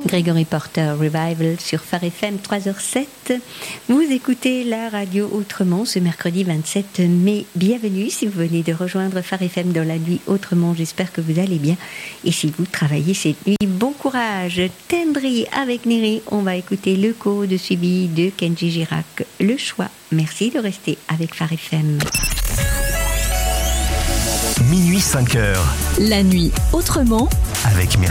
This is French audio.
Gregory Porter Revival sur Phare FM 3h07. Vous écoutez la radio autrement ce mercredi 27 mai. Bienvenue si vous venez de rejoindre Phare FM dans la nuit autrement. J'espère que vous allez bien. Et si vous travaillez cette nuit, bon courage. Tendry avec Neri. On va écouter le code suivi de Kenji Girac. Le choix. Merci de rester avec Phare FM. Minuit 5h. La nuit autrement. Avec